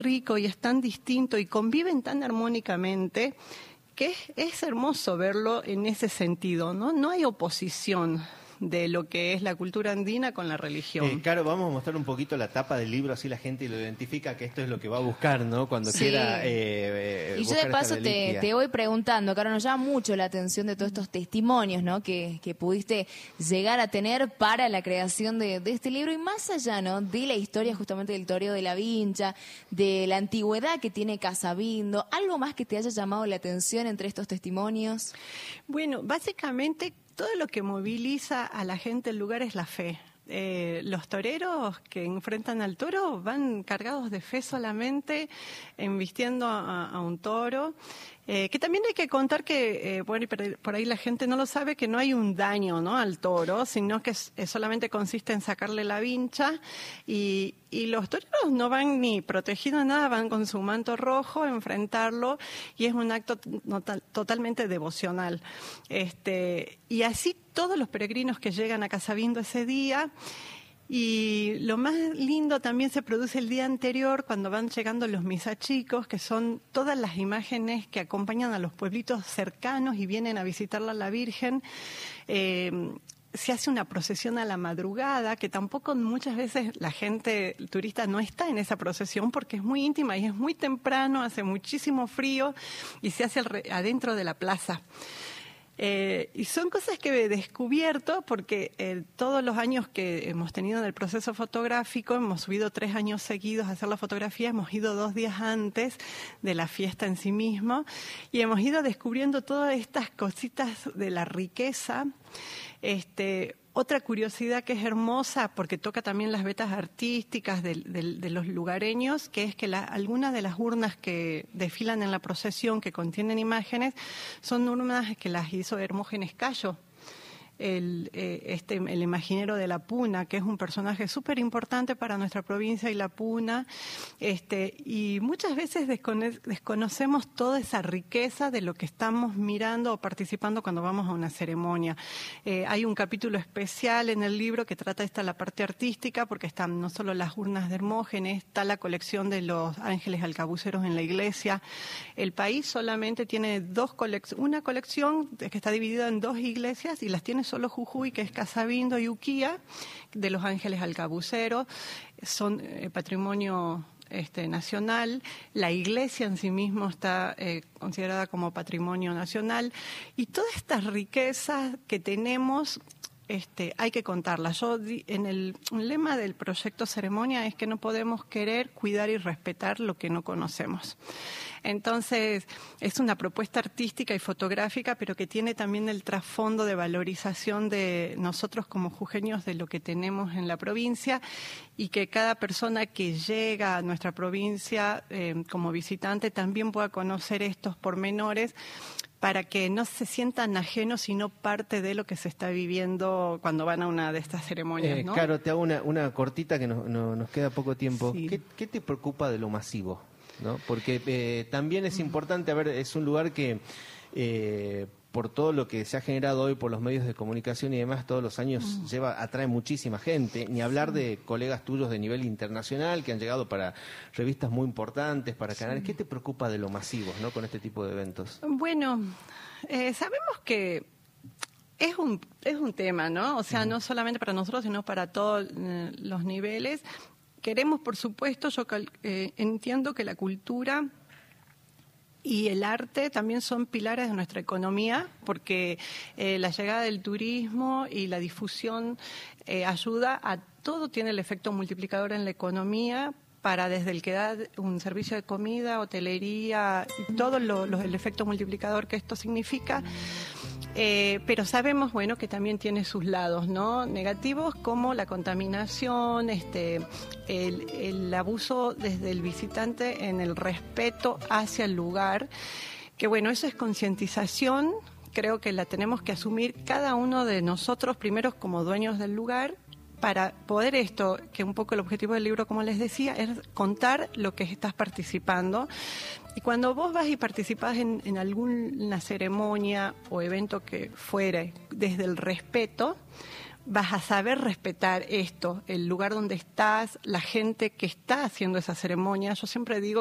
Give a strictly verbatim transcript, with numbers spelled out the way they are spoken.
rico y es tan distinto y conviven tan armónicamente que es, es hermoso verlo en ese sentido, ¿no? No hay oposición de lo que es la cultura andina con la religión. Eh, claro, vamos a mostrar un poquito la tapa del libro, así la gente lo identifica, que esto es lo que va a buscar, ¿no? Cuando sí. quiera eh, Y yo de paso te, te voy preguntando, Caro, nos llama mucho la atención de todos estos testimonios, ¿no? Que, que pudiste llegar a tener para la creación de, de este libro, y más allá, ¿no? De la historia justamente del toreo de la Vincha, de la antigüedad que tiene Casabindo, ¿algo más que te haya llamado la atención entre estos testimonios? Bueno, básicamente todo lo que moviliza a la gente del lugar es la fe. Eh, los toreros que enfrentan al toro van cargados de fe solamente, embistiendo a, a un toro. Eh, que también hay que contar que, eh, bueno, y por ahí la gente no lo sabe, que no hay un daño, ¿no?, al toro, sino que es, es solamente consiste en sacarle la vincha, y, y los toreros no van ni protegidos nada, van con su manto rojo a enfrentarlo, y es un acto no, totalmente devocional. Este, y así todos los peregrinos que llegan a Casabindo ese día. Y lo más lindo también se produce el día anterior, cuando van llegando los misachicos, que son todas las imágenes que acompañan a los pueblitos cercanos y vienen a visitarla a la Virgen. Eh, se hace una procesión a la madrugada, que tampoco muchas veces la gente el turista no está en esa procesión porque es muy íntima y es muy temprano, hace muchísimo frío y se hace adentro de la plaza. Eh, y son cosas que he descubierto porque eh, todos los años que hemos tenido en el proceso fotográfico, hemos subido tres años seguidos a hacer la fotografía, hemos ido dos días antes de la fiesta en sí mismo y hemos ido descubriendo todas estas cositas de la riqueza. Este, otra curiosidad que es hermosa, porque toca también las vetas artísticas de, de, de los lugareños, que es que la, algunas de las urnas que desfilan en la procesión, que contienen imágenes, son urnas que las hizo Hermógenes Cayo, el, eh, este, el imaginero de La Puna, que es un personaje súper importante para nuestra provincia y La Puna, este, y muchas veces descono desconocemos toda esa riqueza de lo que estamos mirando o participando cuando vamos a una ceremonia. Eh, hay un capítulo especial en el libro que trata esta la parte artística, porque están no solo las urnas de Hermógenes, está la colección de los ángeles alcabuceros en la iglesia. El país solamente tiene dos colec una colección que está dividida en dos iglesias y las tiene solo Jujuy, que es Casabindo y Uquía, de los ángeles alcabuceros. Son eh, patrimonio este, nacional. La iglesia en sí mismo está eh, considerada como patrimonio nacional. Y todas estas riquezas que tenemos, este, hay que contarlas. Yo di, en el un lema del proyecto Ceremonia es que no podemos querer, cuidar y respetar lo que no conocemos. Entonces, es una propuesta artística y fotográfica, pero que tiene también el trasfondo de valorización de nosotros como jujeños de lo que tenemos en la provincia, y que cada persona que llega a nuestra provincia eh, como visitante también pueda conocer estos pormenores, para que no se sientan ajenos, sino parte de lo que se está viviendo cuando van a una de estas ceremonias, eh, ¿no? Claro, te hago una, una cortita que nos, no, nos queda poco tiempo. Sí. ¿Qué, ¿Qué te preocupa de lo masivo? ¿No? Porque eh, también es importante, a ver, es un lugar que eh, por todo lo que se ha generado hoy por los medios de comunicación y demás, todos los años mm. lleva atrae muchísima gente, ni hablar sí. de colegas tuyos de nivel internacional que han llegado para revistas muy importantes, para canales. Sí. ¿Qué te preocupa de lo masivo, ¿no?, con este tipo de eventos? Bueno, eh, sabemos que es un, es un tema, ¿no? O sea, mm. no solamente para nosotros, sino para todos eh, los niveles. Queremos, por supuesto, yo eh, entiendo que la cultura y el arte también son pilares de nuestra economía, porque eh, la llegada del turismo y la difusión eh, ayuda a todo, tiene el efecto multiplicador en la economía, para desde el que da un servicio de comida, hotelería, y todo lo, lo, el efecto multiplicador que esto significa. Eh, pero sabemos, bueno, que también tiene sus lados, ¿no?, negativos, como la contaminación, este, el, el abuso desde el visitante en el respeto hacia el lugar, que bueno, eso es concientización, creo que la tenemos que asumir cada uno de nosotros, primero como dueños del lugar, para poder esto, que un poco el objetivo del libro, como les decía, es contar lo que estás participando. Y cuando vos vas y participás en, en alguna ceremonia o evento que fuere, desde el respeto, vas a saber respetar esto, el lugar donde estás, la gente que está haciendo esa ceremonia. Yo siempre digo